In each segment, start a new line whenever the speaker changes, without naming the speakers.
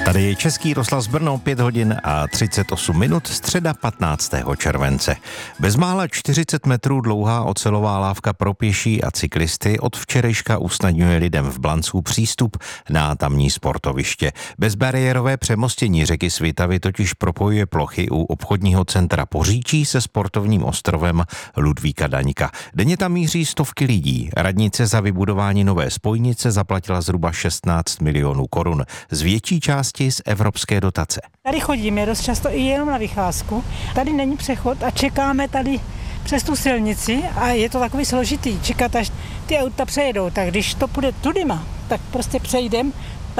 Tady je Český rozhlas Brno, 5 hodin a 38 minut, středa 15. července. Bezmála 40 metrů dlouhá ocelová lávka pro pěší a cyklisty od včerejška usnadňuje lidem v Blansku přístup na tamní sportoviště. Bezbariérové přemostění řeky Svitavy totiž propojuje plochy u obchodního centra Poříčí se sportovním ostrovem Ludvíka Daňka. Denně tam míří stovky lidí. Radnice za vybudování nové spojnice zaplatila zhruba 16 milionů korun. Z větší části z evropské dotace.
Tady chodíme dost často i jenom na vycházku. Tady není přechod a čekáme tady přes tu silnici a je to takový složitý čekat, až ty auta přejedou. Tak když to půjde tudyma, tak prostě přejdem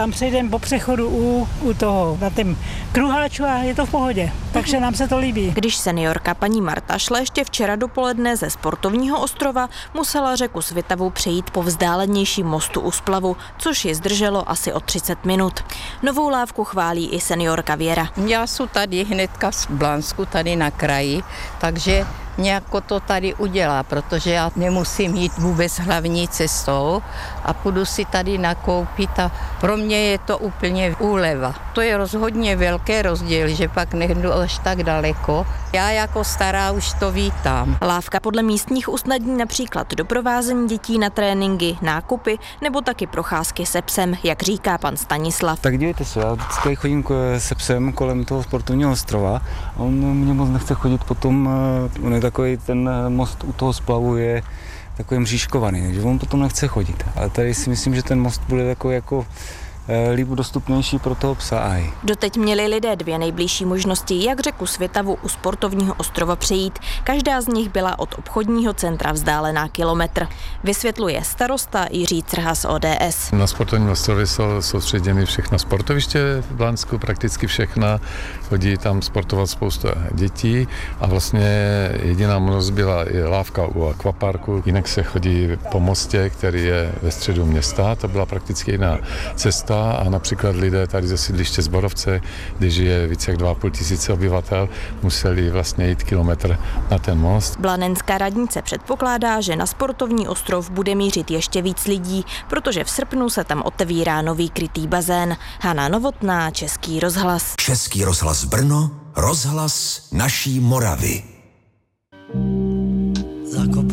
po přechodu u toho, na tím kruháču a je to v pohodě. Takže nám se to líbí.
Když seniorka paní Marta šla ještě včera dopoledne ze sportovního ostrova, musela řeku Svitavu přejít po vzdálenějším mostu u splavu, což ji zdrželo asi o 30 minut. Novou lávku chválí i seniorka Věra.
Já jsem tady hnedka z Blansku, tady na kraji, takže nějako to tady udělá, protože já nemusím jít vůbec hlavní cestou a půjdu si tady nakoupit a pro mě je to úplně úleva. To je rozhodně velký rozdíl, že pak nejdu až tak daleko. Já jako stará už to vítám.
Lávka podle místních usnadní například doprovázení dětí na tréninky, nákupy nebo taky procházky se psem, jak říká pan Stanislav.
Tak dívejte se, já vždycky chodím se psem kolem toho sportovního ostrova a on mě moc nechce chodit potom, on je takový, ten most u toho splavu je takový mřížkovaný, takže on potom nechce chodit. Ale tady si myslím, že ten most bude takový jako líp dostupnější pro toho psa.
Doteď měli lidé dvě nejbližší možnosti, jak řeku Svitavu u sportovního ostrova přejít. Každá z nich byla od obchodního centra vzdálená kilometr. Vysvětluje starosta Jiří Crha z ODS.
Na sportovním ostrově jsou soustředěny všechna sportoviště v Blansku, prakticky všechna. Chodí tam sportovat spousta dětí a vlastně jediná možnost byla lávka u akvaparku. Jinak se chodí po mostě, který je ve středu města. To byla prakticky jiná cesta. A například lidé tady ze sídliště Zborovce, kde žije více jak 2,5 tisíce obyvatel, museli vlastně jít kilometr na ten most.
Blanenská radnice předpokládá, že na sportovní ostrov bude mířit ještě víc lidí, protože v srpnu se tam otevírá nový krytý bazén. Hana Novotná, Český rozhlas.
Český rozhlas Brno, rozhlas naší Moravy.